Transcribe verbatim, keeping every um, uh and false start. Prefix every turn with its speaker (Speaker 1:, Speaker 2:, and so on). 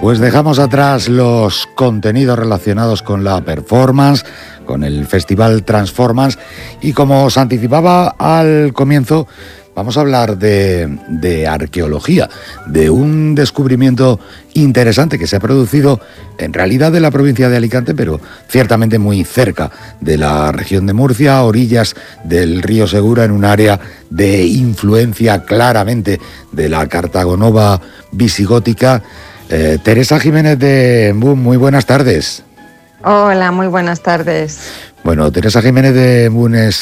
Speaker 1: Pues dejamos atrás los contenidos relacionados con la performance, con el Festival Transformance, y como os anticipaba al comienzo, vamos a hablar de, de arqueología, de un descubrimiento interesante que se ha producido en realidad en la provincia de Alicante, pero ciertamente muy cerca de la región de Murcia, a orillas del río Segura, en un área de influencia claramente de la Cartagonova visigótica. Eh, Teresa Jiménez de Embún, muy buenas tardes.
Speaker 2: Hola, muy buenas tardes.
Speaker 1: Bueno, Teresa Jiménez de Embún es